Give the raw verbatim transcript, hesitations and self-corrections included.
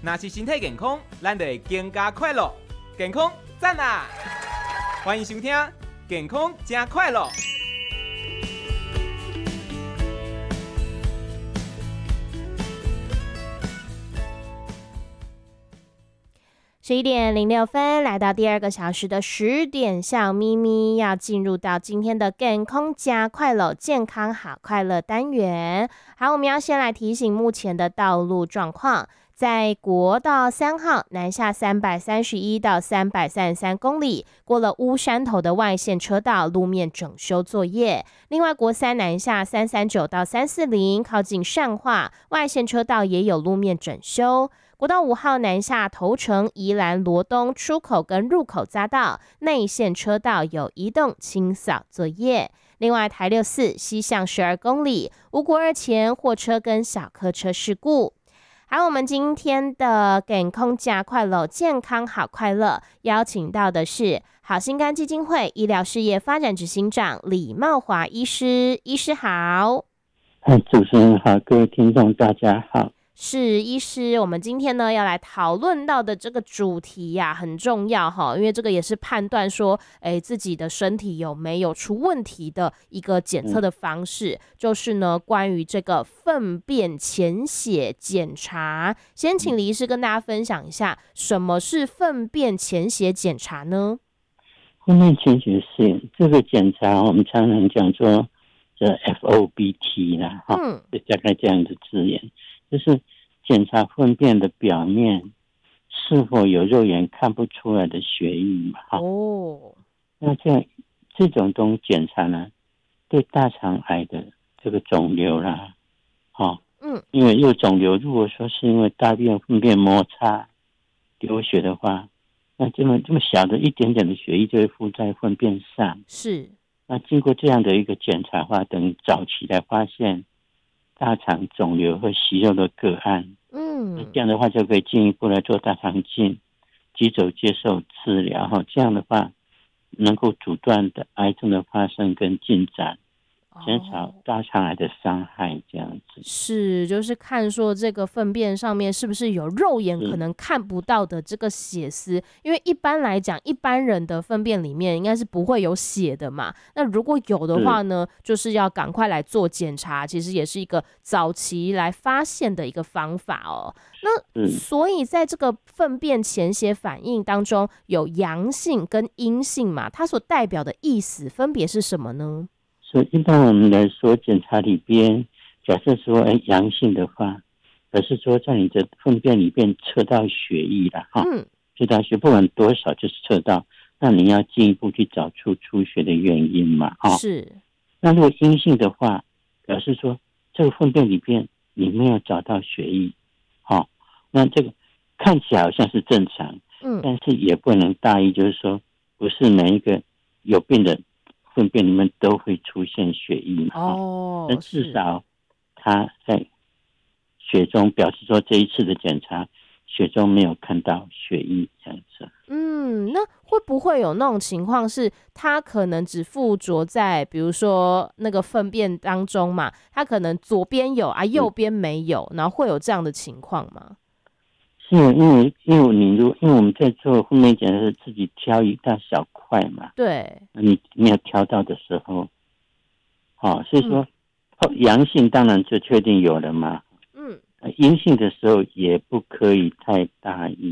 若是身体健康，咱就会更加快乐。健康赞啊！欢迎收听《健康真快乐》。 十一点零六分，来到第二个小时的十点笑眯眯，要进入到今天的健康加快乐，健康好快乐单元。好，我们要先来提醒目前的道路状况。在国道三号南下三百三十一到三百三十三公里，过了乌山头的外线车道路面整修作业。另外，国三南下三三九到三四零，靠近善化外线车道也有路面整修。国道五号南下头城宜兰罗东出口跟入口匝道内线车道有移动清扫作业。另外，台六四西向十二公里，五股二前货车跟小客车事故。好，我们今天的健康加快乐，健康好快乐，邀请到的是好心肝基金会医疗事业发展执行长李茂华医师。医师好。 主持人好，各位听众大家好。 是医师，我们今天呢要来讨论到的这个主题呀、啊、很重要哈，因为这个也是判断说，哎，自己的身体有没有出问题的一个检测的方式，嗯、就是呢关于这个粪便潜血检查。先请李医师跟大家分享一下，什么是粪便潜血检查呢？ 粪便潜血是这个检查，我们常常讲说这 F O B T 啦，哈、嗯，就大概这样的字眼。就是检查粪便的表面是否有肉眼看不出来的血液嘛？哦，那这样这种东西检查呢，对大肠癌的这个肿瘤啦，哦，嗯，因为有肿瘤，如果说是因为大便粪便摩擦流血的话，那这么这么小的一点点的血液就会附在粪便上， 是。 那经过这样的一个检查的话，等早期来发现大肠肿瘤和息肉的个案，嗯，这样的话就可以进一步来做大肠镜，及早接受治疗，这样的话能够阻断的癌症的发生跟进展，减少大肠癌的伤害，这样子。 是，就是看说这个粪便上面是不是有肉眼可能看不到的这个血丝，因为一般来讲，一般人的粪便里面应该是不会有血的嘛。那如果有的话呢，就是要赶快来做检查，其实也是一个早期来发现的一个方法哦。那所以在这个粪便潜血反应当中，有阳性跟阴性嘛，它所代表的意思分别是什么呢？ 所以一般我们来说检查里边，假设说哎阳性的话，可是说在你的粪便里边测到血液了哈，嗯，测到血不管多少就是测到，那你要进一步去找出出血的原因嘛，哈，是。那如果阴性的话，表示说这个粪便里边你没有找到血液，好，那这个看起来好像是正常，嗯，但是也不能大意，就是说不是每一个有病的粪便里面都会出现血液嘛，哦，那至少他在血中表示说这一次的检查血中没有看到血液这样子。 嗯，那会不会有那种情况是他可能只附着在比如说那个粪便当中嘛，他可能左边有啊右边没有，然后会有这样的情况吗？ 是因为因为你如因为我们在做粪便检查是自己挑一大小块嘛， 对， 你没有挑到的时候，哦，所以说、嗯、阳性当然就确定有了嘛，嗯，阴性的时候也不可以太大意，